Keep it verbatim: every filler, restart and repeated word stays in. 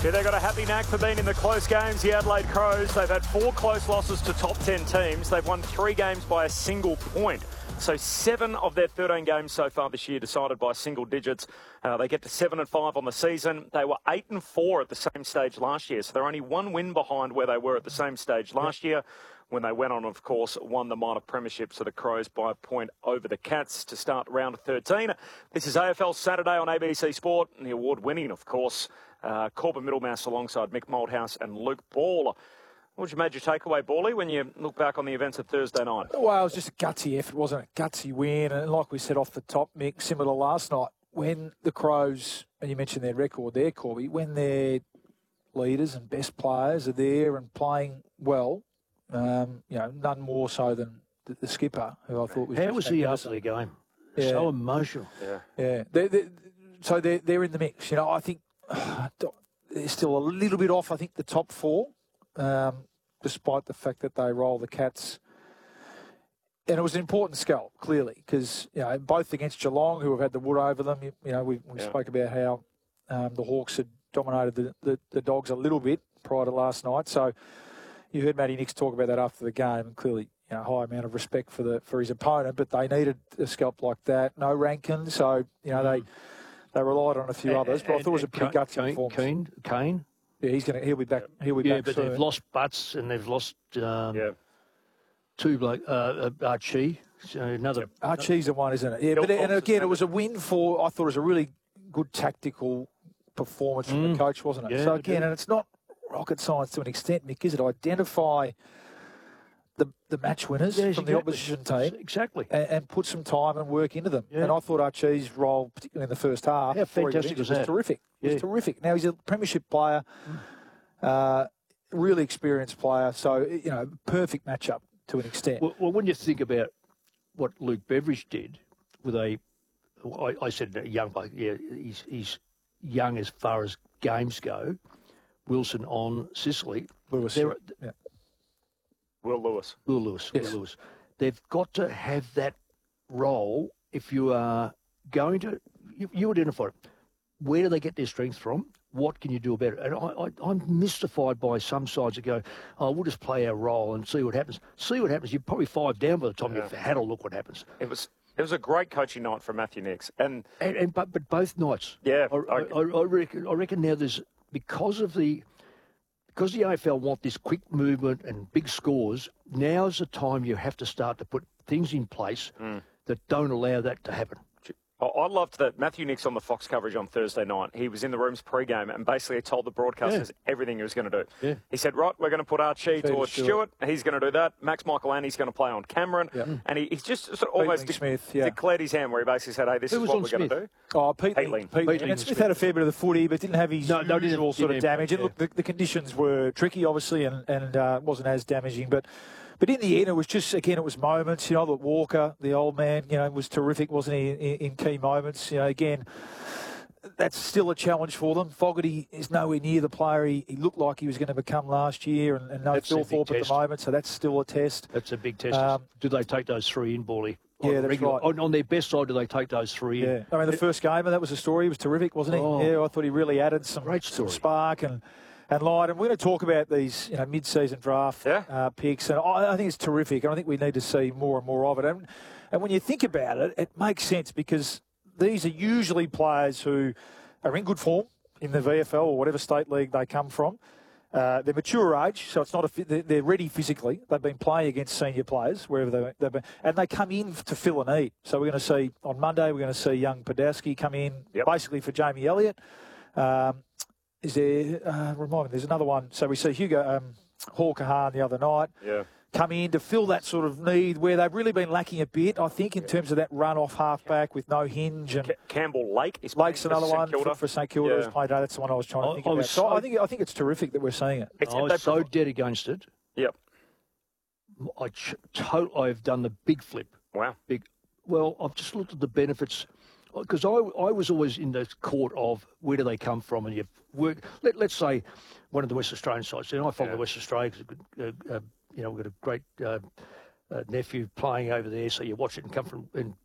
Yeah, they've got a happy knack for being in the close games, the Adelaide Crows. They've had four close losses to top ten teams. They've won three games by a single point. So seven of their thirteen games so far this year decided by single digits. Uh, they get to seven and five on the season. They were eight and four at the same stage last year. So they're only one win behind where they were at the same stage last year, when they went on, of course, won the minor premiership. So the Crows by a point over the Cats to start round thirteen. This is A F L Saturday on A B C Sport, and the award-winning, of course, uh, Corbin Middlemass alongside Mick Malthouse and Luke Ball. What was your major takeaway, Bally, when you look back on the events of Thursday night? Well, it was just a gutsy effort, wasn't it? Gutsy win. And like we said off the top, Mick, similar to last night, when the Crows, and you mentioned their record there, Corby, when their leaders and best players are there and playing well, um, you know, none more so than the, the skipper, who I thought was... How was he after the game? Yeah. So emotional. Yeah. Yeah. They're, they're, so they're, they're in the mix. You know, I think uh, they're still a little bit off, I think, the top four. Um, despite the fact that they roll the Cats. And it was an important scalp, clearly, because, you know, both against Geelong, who have had the wood over them, you, you know, we, we yeah. spoke about how um, the Hawks had dominated the, the, the Dogs a little bit prior to last night. So you heard Matty Nicks talk about that after the game, and clearly, you know, high amount of respect for the for his opponent, but they needed a scalp like that. No Rankin, so, you know, they they relied on a few and, others, but and, I thought it was a pretty gutsy Kane, performance. Kane, Kane. Yeah, he's going to. He'll be back. He'll be yeah, back but soon. they've lost Butts and they've lost um, yeah. two bloke uh, Archie. So another yep. Archie's the one, isn't it? Yeah, but and again, it was a win for. I thought it was a really good tactical performance from mm. the coach, wasn't it? Yeah, so again, and it's not rocket science to an extent, Mick, is it? Identify the the match winners yes, from exactly. the opposition team, exactly, and, and put some time and work into them. Yeah. And I thought Archie's role, particularly in the first half, how fantastic was, was that? terrific. Yeah. It was terrific. Now he's a premiership player. Mm. Uh, really experienced player, so, you know, perfect matchup to an extent. Well, well when you think about what Luke Beveridge did with a, I, I said a young bloke, yeah, he's, he's young as far as games go. Wilson on Sicily. Lewis. Yeah. Will Lewis. Will Lewis. Yes. Will Lewis. They've got to have that role if you are going to, you, you identify it. Where do they get their strength from? What can you do about it? And I, I, I'm mystified by some sides that go, oh, we'll just play our role and see what happens. See what happens. You're probably five down by the time yeah. you've had a look what happens. It was it was a great coaching night for Matthew Nicks. And, and, and but, but both nights. Yeah. I, I, I, I, reckon, I reckon now there's, because of the, because the A F L want this quick movement and big scores, now's the time you have to start to put things in place mm. that don't allow that to happen. I loved that Matthew Nicks on the Fox coverage on Thursday night. He was in the rooms pre-game and basically told the broadcasters yeah. everything he was going to do. Yeah. He said, right, we're going to put Archie Peter towards Stewart. Stewart. He's going to do that. Max Michael-Andy's going to play on Cameron. Yeah. And he, he's just sort of almost de- Smith, yeah. declared his hand where he basically said, hey, this Who is what we're Smith? going to do. Oh, Pete, Pete Lean. Lean. Pete Lean. And Smith had a fair bit of the footy, but didn't have his no, no, usual didn't, sort of didn't damage. yeah. And look, the, the conditions were tricky, obviously, and, and uh, wasn't as damaging. But but in the end, it was just, again, it was moments. You know, that Walker, the old man, you know, was terrific, wasn't he, in, in key moments. You know, again, that's still a challenge for them. Fogarty is nowhere near the player he, he looked like he was going to become last year, and, and no that's Phil Thorpe at test. the moment, so that's still a test. That's a big test. Um, do they take those three in, Bally? Yeah, that's regular, right. On, on their best side, do they take those three yeah. in? I mean, the first game, and that was a story. He was terrific, wasn't he? Oh. Yeah, I thought he really added some, Great some story. spark and, and light. And we're going to talk about these, you know, mid-season draft yeah. uh, picks, and I, I think it's terrific, and I think we need to see more and more of it. And, and when you think about it, it makes sense because these are usually players who are in good form in the V F L or whatever state league they come from. Uh, they're mature age, so it's not a, they're ready physically. They've been playing against senior players wherever they, they've been, and they come in to fill a need. So we're going to see on Monday, we're going to see young Podolski come in yep. basically for Jamie Elliott. Um, is there? Uh, remind me, there's another one. So we see Hugo um, Hawker Hahn the other night. Yeah. Come in to fill that sort of need where they've really been lacking a bit, I think, in yeah. terms of that run-off halfback with no hinge. And C- Campbell Lake is Lake's another one for, for St Kilda. Yeah. Played, that's the one I was trying to I, think I about. so, So I think I think it's terrific that we're seeing it. I was so dead against it. Yep. I ch- to- I've done the big flip. Wow. Big. Well, I've just looked at the benefits because I, I was always in the court of where do they come from, and you've worked. Let, let's say one of the West Australian sides. And I follow yeah. West Australia because uh, uh, you know we've got a great uh, uh, nephew playing over there, so you watch it and come from and